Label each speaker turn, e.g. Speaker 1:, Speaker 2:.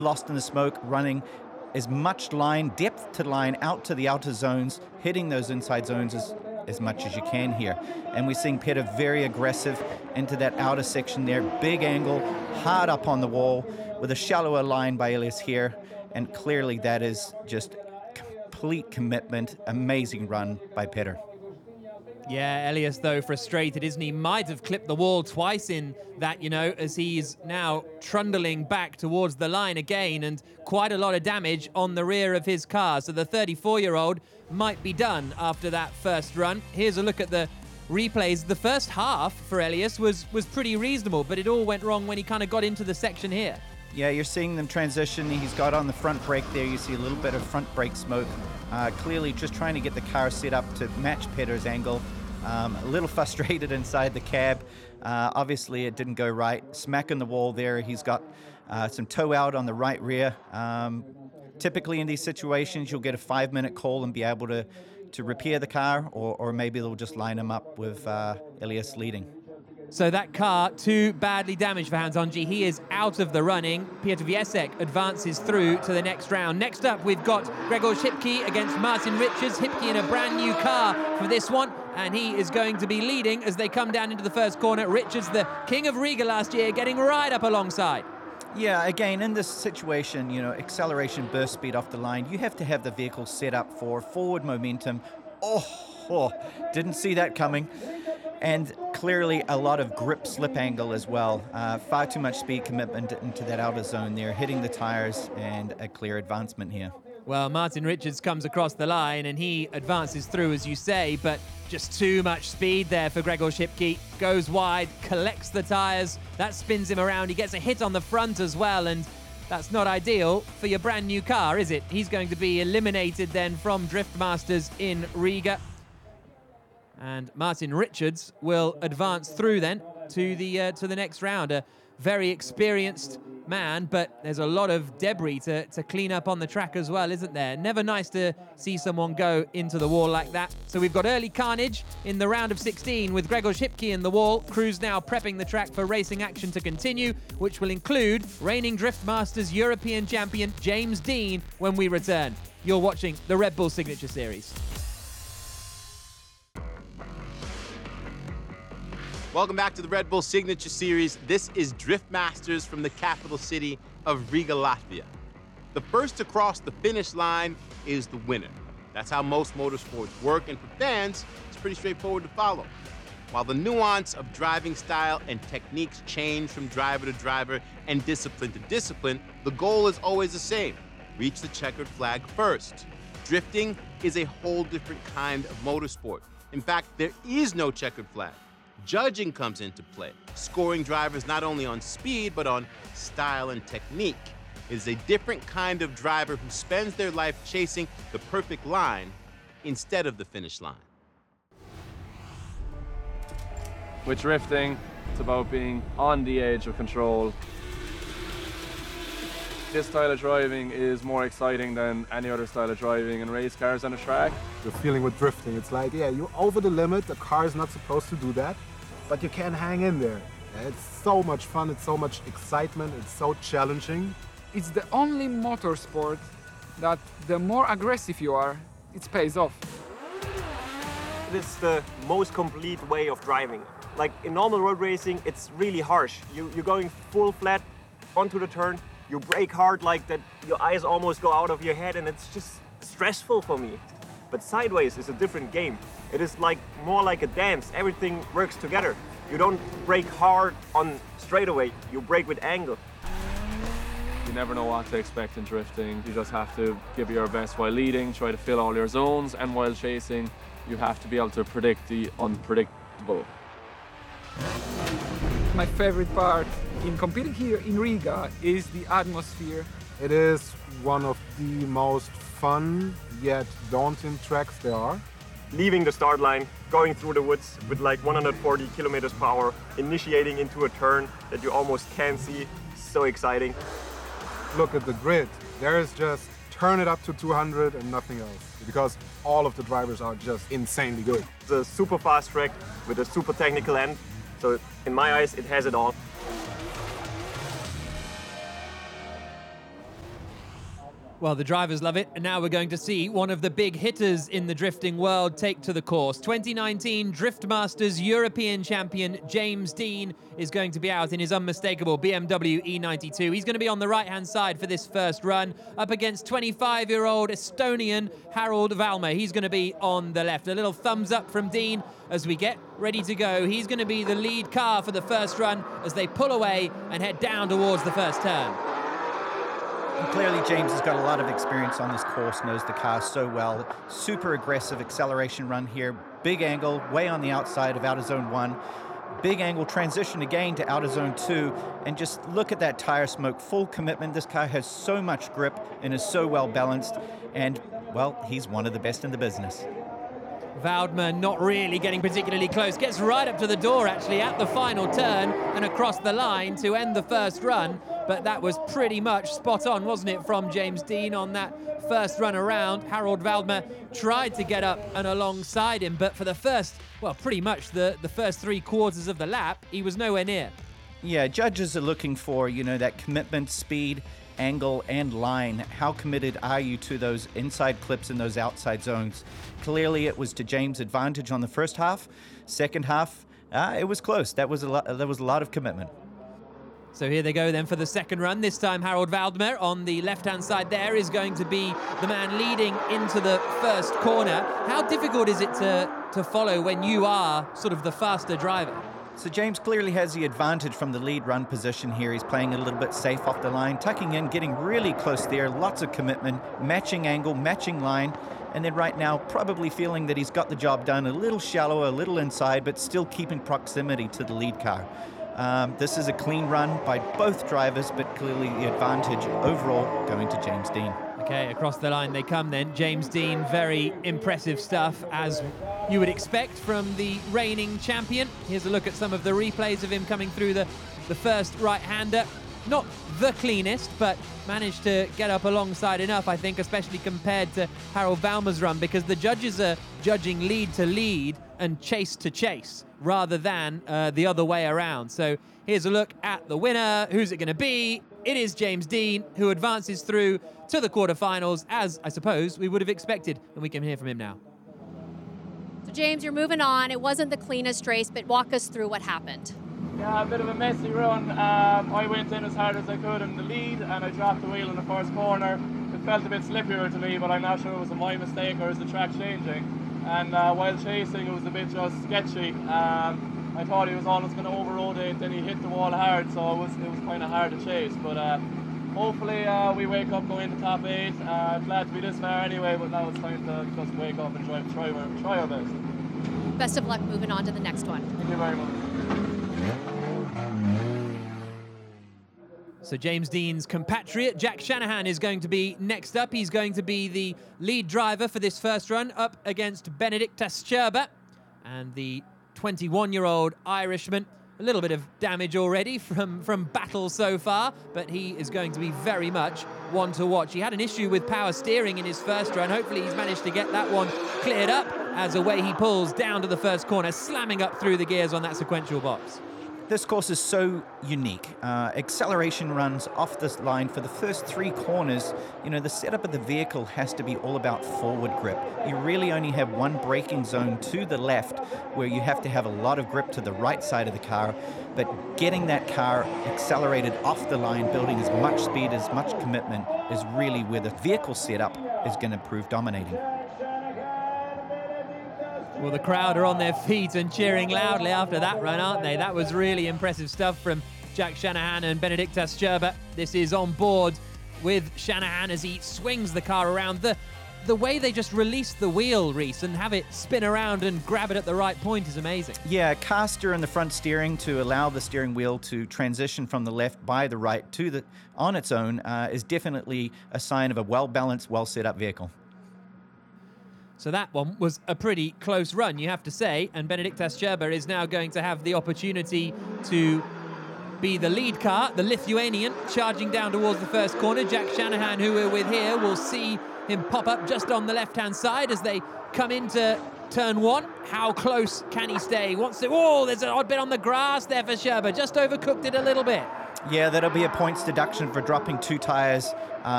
Speaker 1: lost in the smoke, running as much line, depth to line, out to the outer zones, hitting those inside zones as much as you can here. And we're seeing Petter very aggressive into that outer section there. Big angle, hard up on the wall, with a shallower line by Elias here. And clearly that is just complete commitment. Amazing run by Petter.
Speaker 2: Yeah, Elias, though, frustrated, isn't he? Might have clipped the wall twice in that, as he's now trundling back towards the line again, and quite a lot of damage on the rear of his car. So the 34-year-old might be done after that first run. Here's a look at the replays. The first half for Elias was pretty reasonable, but it all went wrong when he kind of got into the section here.
Speaker 1: Yeah, you're seeing them transition. He's got on the front brake there. You see a little bit of front brake smoke. Clearly just trying to get the car set up to match Petter's angle. A little frustrated inside the cab. Obviously, it didn't go right. Smack in the wall there. He's got some tow out on the right rear. Typically in these situations, you'll get a 5-minute call and be able to repair the car, or maybe they'll just line him up with Elias leading.
Speaker 2: So that car, too badly damaged for Hans Onji. He is out of the running. Piotr Wiesek advances through to the next round. Next up, we've got Gregor Shipke against Martin Richards. Shipke in a brand new car for this one, and he is going to be leading as they come down into the first corner. Richards, the king of Riga last year, getting right up alongside.
Speaker 1: Yeah, again, in this situation, acceleration, burst speed off the line, you have to have the vehicle set up for forward momentum. Oh, didn't see that coming. And clearly a lot of grip slip angle as well. Far too much speed commitment into that outer zone there, hitting the tires, and a clear advancement here.
Speaker 2: Well, Martin Richards comes across the line and he advances through, as you say, but just too much speed there for Gregor Shipke. Goes wide, collects the tires, that spins him around. He gets a hit on the front as well, and that's not ideal for your brand new car, is it? He's going to be eliminated then from Drift Masters in Riga. And Martin Richards will advance through then to the next round. A very experienced man, but there's a lot of debris to clean up on the track as well, isn't there? Never nice to see someone go into the wall like that. So we've got early carnage in the round of 16 with Gregor Shipke in the wall. Crew's now prepping the track for racing action to continue, which will include reigning Drift Masters European champion James Dean when we return. You're watching the Red Bull Signature Series.
Speaker 3: Welcome back to the Red Bull Signature Series. This is Drift Masters from the capital city of Riga, Latvia. The first to cross the finish line is the winner. That's how most motorsports work, and for fans, it's pretty straightforward to follow. While the nuance of driving style and techniques change from driver to driver and discipline to discipline, the goal is always the same: reach the checkered flag first. Drifting is a whole different kind of motorsport. In fact, there is no checkered flag. Judging comes into play, scoring drivers not only on speed, but on style and technique. It is a different kind of driver who spends their life chasing the perfect line instead of the finish line.
Speaker 4: With drifting, it's about being on the edge of control. This style of driving is more exciting than any other style of driving in race cars on a track.
Speaker 5: The feeling with drifting, it's like, yeah, you're over the limit, the car is not supposed to do that, but you can hang in there. It's so much fun, it's so much excitement, it's so challenging.
Speaker 6: It's the only motorsport that the more aggressive you are, it pays off.
Speaker 7: It's the most complete way of driving. Like in normal road racing, it's really harsh. You're going full flat onto the turn, you brake hard like that, your eyes almost go out of your head, and it's just stressful for me. But sideways is a different game. It is more like a dance. Everything works together. You don't brake hard on straightaway, you brake with angle.
Speaker 4: You never know what to expect in drifting. You just have to give it your best while leading, try to fill all your zones, and while chasing, you have to be able to predict the unpredictable.
Speaker 6: My favorite part in competing here in Riga is the atmosphere.
Speaker 5: It is one of the most fun yet daunting tracks there are.
Speaker 7: Leaving the start line, going through the woods with 140 kilometers per hour, initiating into a turn that you almost can't see. So exciting.
Speaker 5: Look at the grid. There is just turn it up to 200 and nothing else, because all of the drivers are just insanely good.
Speaker 7: It's a super fast track with a super technical end. So in my eyes, it has it all.
Speaker 2: Well, the drivers love it, and now we're going to see one of the big hitters in the drifting world take to the course. 2019 Drift Masters European champion James Deane is going to be out in his unmistakable BMW E92. He's going to be on the right-hand side for this first run, up against 25-year-old Estonian Harald Valmer. He's going to be on the left. A little thumbs up from Deane as we get ready to go. He's going to be the lead car for the first run as they pull away and head down towards the first turn.
Speaker 1: And clearly, James has got a lot of experience on this course, knows the car so well. Super aggressive acceleration run here. Big angle, way on the outside of outer zone 1. Big angle transition again to outer zone 2. And just look at that tire smoke, full commitment. This car has so much grip and is so well balanced. And, well, he's one of the best in the business.
Speaker 2: Valmer not really getting particularly close. Gets right up to the door, actually, at the final turn and across the line to end the first run. But that was pretty much spot on, wasn't it, from James Deane on that first run around. Harald Valmer tried to get up and alongside him, but for the first, well, pretty much the first 3/4 of the lap, he was nowhere near.
Speaker 1: Yeah, judges are looking for, you know, that commitment, speed, angle, and line. How committed are you to those inside clips and those outside zones? Clearly, it was to James' advantage on the first half. Second half, it was close. There was a lot of commitment.
Speaker 2: So here they go then for the second run. This time Harald Valmer on the left-hand side there is going to be the man leading into the first corner. How difficult is it to follow when you are sort of the faster driver?
Speaker 1: So James clearly has the advantage from the lead run position here. He's playing a little bit safe off the line, tucking in, getting really close there, lots of commitment, matching angle, matching line, and then right now probably feeling that he's got the job done, a little shallow, a little inside, but still keeping proximity to the lead car. This is a clean run by both drivers, but clearly the advantage overall going to James Deane.
Speaker 2: Okay, across the line they come then. James Deane, very impressive stuff, as you would expect from the reigning champion. Here's a look at some of the replays of him coming through the first right-hander. Not the cleanest, but managed to get up alongside enough, I think, especially compared to Harald Valmer's run, because the judges are judging lead to lead and chase to chase, rather than the other way around. So here's a look at the winner. Who's it going to be? It is James Deane, who advances through to the quarterfinals, as I suppose we would have expected, and we can hear from him now.
Speaker 8: So James, you're moving on. It wasn't the cleanest race, but walk us through what happened.
Speaker 4: Yeah, a bit of a messy run. I went in as hard as I could in the lead and I dropped the wheel in the first corner. It felt a bit slippier to me, but I'm not sure it was my mistake or is the track changing. And while chasing, it was a bit just sketchy. I thought he was almost going to overrotate, then he hit the wall hard, so it was kind of hard to chase. But hopefully we wake up going to top 8. Glad to be this far anyway, but now it's time to just wake up and try our best.
Speaker 8: Best of luck moving on to the next one.
Speaker 4: Thank you very much.
Speaker 2: So James Deane's compatriot, Jack Shanahan, is going to be next up. He's going to be the lead driver for this first run, up against Benedictas Scherber. And the 21-year-old Irishman, a little bit of damage already from battle so far, but he is going to be very much one to watch. He had an issue with power steering in his first run. Hopefully he's managed to get that one cleared up as away he pulls down to the first corner, slamming up through the gears on that sequential box.
Speaker 1: This course is so unique. Acceleration runs off this line for the first 3 corners. You know, the setup of the vehicle has to be all about forward grip. You really only have one braking zone to the left where you have to have a lot of grip to the right side of the car, but getting that car accelerated off the line, building as much speed, as much commitment, is really where the vehicle setup is going to prove dominating.
Speaker 2: Well, the crowd are on their feet and cheering loudly after that run, aren't they? That was really impressive stuff from Jack Shanahan and Benedictas Scherber. This is on board with Shanahan as he swings the car around. The way they just release the wheel, Reese, and have it spin around and grab it at the right point is amazing.
Speaker 1: Yeah, caster in the front steering to allow the steering wheel to transition from the left by the right to on its own is definitely a sign of a well-balanced, well-set-up vehicle.
Speaker 2: So that one was a pretty close run, you have to say, and Benedictas Scherber is now going to have the opportunity to be the lead car, the Lithuanian, charging down towards the first corner. Jack Shanahan, who we're with here, will see him pop up just on the left-hand side as they come into turn 1. How close can he stay? Oh, there's an odd bit on the grass there for Scherber. Just overcooked it a little bit.
Speaker 1: Yeah, that'll be a points deduction for dropping 2 tires